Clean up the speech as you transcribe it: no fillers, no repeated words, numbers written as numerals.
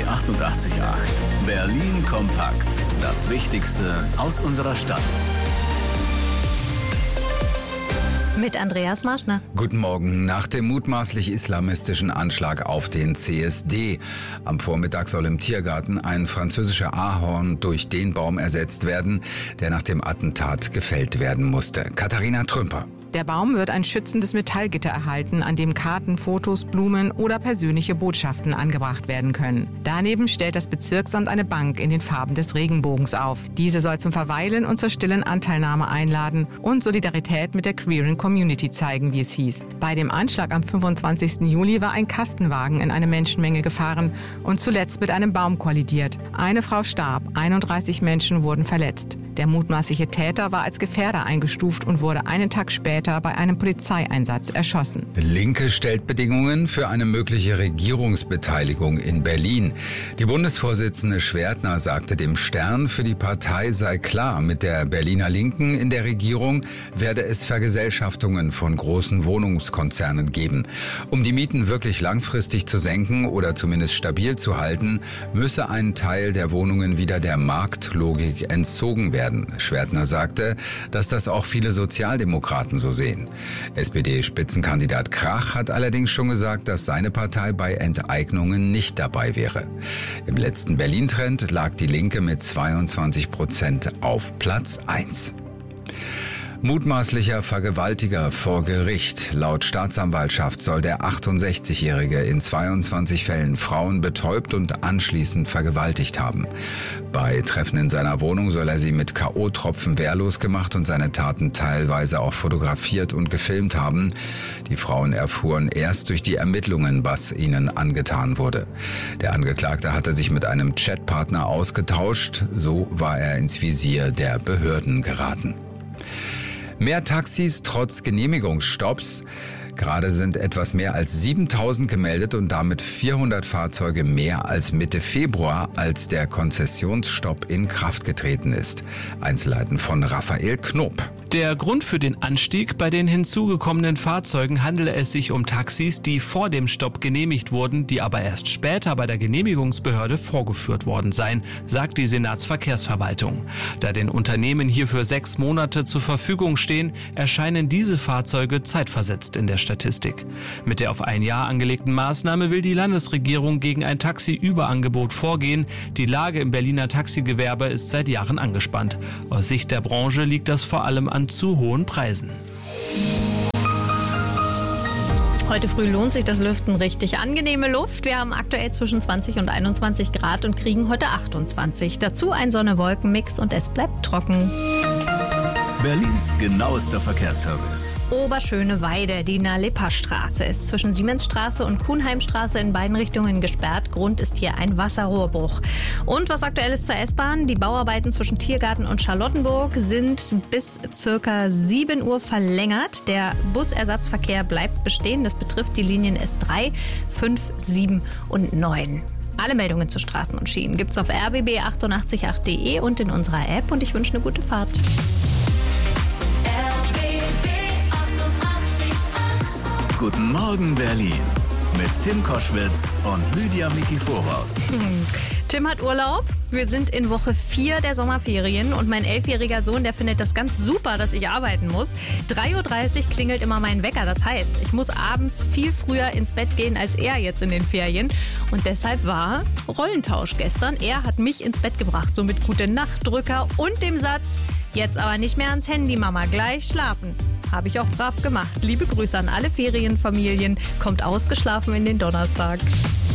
88.8. Berlin kompakt. Das Wichtigste aus unserer Stadt. Mit Andreas Marschner. Guten Morgen. Nach dem mutmaßlich islamistischen Anschlag auf den CSD am Vormittag soll im Tiergarten ein französischer Ahorn durch den Baum ersetzt werden, der nach dem Attentat gefällt werden musste. Katharina Trümper. Der Baum wird ein schützendes Metallgitter erhalten, an dem Karten, Fotos, Blumen oder persönliche Botschaften angebracht werden können. Daneben stellt das Bezirksamt eine Bank in den Farben des Regenbogens auf. Diese soll zum Verweilen und zur stillen Anteilnahme einladen und Solidarität mit der queeren Community zeigen, wie es hieß. Bei dem Anschlag am 25. Juli war ein Kastenwagen in eine Menschenmenge gefahren und zuletzt mit einem Baum kollidiert. Eine Frau starb, 31 Menschen wurden verletzt. Der mutmaßliche Täter war als Gefährder eingestuft und wurde einen Tag später bei einem Polizeieinsatz erschossen. Linke stellt Bedingungen für eine mögliche Regierungsbeteiligung in Berlin. Die Bundesvorsitzende Schwertner sagte dem Stern, für die Partei sei klar, mit der Berliner Linken in der Regierung werde es Vergesellschaftungen von großen Wohnungskonzernen geben. Um die Mieten wirklich langfristig zu senken oder zumindest stabil zu halten, müsse ein Teil der Wohnungen wieder der Marktlogik entzogen werden. Schwertner sagte, dass das auch viele Sozialdemokraten so sehen. SPD-Spitzenkandidat Krach hat allerdings schon gesagt, dass seine Partei bei Enteignungen nicht dabei wäre. Im letzten Berlin-Trend lag die Linke mit 22% auf Platz 1. Mutmaßlicher Vergewaltiger vor Gericht. Laut Staatsanwaltschaft soll der 68-Jährige in 22 Fällen Frauen betäubt und anschließend vergewaltigt haben. Bei Treffen in seiner Wohnung soll er sie mit K.O.-Tropfen wehrlos gemacht und seine Taten teilweise auch fotografiert und gefilmt haben. Die Frauen erfuhren erst durch die Ermittlungen, was ihnen angetan wurde. Der Angeklagte hatte sich mit einem Chatpartner ausgetauscht. So war er ins Visier der Behörden geraten. Mehr Taxis trotz Genehmigungsstopps. Gerade sind etwas mehr als 7.000 gemeldet und damit 400 Fahrzeuge mehr als Mitte Februar, als der Konzessionsstopp in Kraft getreten ist. Einzelheiten von Raphael Knob. Der Grund für den Anstieg: bei den hinzugekommenen Fahrzeugen handele es sich um Taxis, die vor dem Stopp genehmigt wurden, die aber erst später bei der Genehmigungsbehörde vorgeführt worden seien, sagt die Senatsverkehrsverwaltung. Da den Unternehmen hierfür 6 Monate zur Verfügung stehen, erscheinen diese Fahrzeuge zeitversetzt in der Statistik. Mit der auf ein Jahr angelegten Maßnahme will die Landesregierung gegen ein Taxiüberangebot vorgehen. Die Lage im Berliner Taxigewerbe ist seit Jahren angespannt. Aus Sicht der Branche liegt das vor allem an zu hohen Preisen. Heute früh lohnt sich das Lüften richtig. Angenehme Luft. Wir haben aktuell zwischen 20 und 21 Grad und kriegen heute 28. Dazu ein Sonne-Wolken-Mix und es bleibt trocken. Berlins genauester Verkehrsservice. Oberschöneweide, die Nalippa-Straße ist zwischen Siemensstraße und Kuhnheimstraße in beiden Richtungen gesperrt. Grund ist hier ein Wasserrohrbruch. Und was aktuell ist zur S-Bahn: die Bauarbeiten zwischen Tiergarten und Charlottenburg sind bis ca. 7 Uhr verlängert. Der Busersatzverkehr bleibt bestehen. Das betrifft die Linien S3, 5, 7 und 9. Alle Meldungen zu Straßen und Schienen gibt's auf rbb888.de und in unserer App. Und ich wünsche eine gute Fahrt. Guten Morgen Berlin mit Tim Koschwitz und Lydia Mikiforov. Tim hat Urlaub. Wir sind in Woche 4 der Sommerferien und mein 11-jähriger Sohn, der findet das ganz super, dass ich arbeiten muss. 3.30 Uhr klingelt immer mein Wecker. Das heißt, ich muss abends viel früher ins Bett gehen als er jetzt in den Ferien. Und deshalb war Rollentausch gestern. Er hat mich ins Bett gebracht, so mit Gute-Nacht-Drücker und dem Satz: Jetzt aber nicht mehr ans Handy, Mama, gleich schlafen. Habe ich auch brav gemacht. Liebe Grüße an alle Ferienfamilien. Kommt ausgeschlafen in den Donnerstag.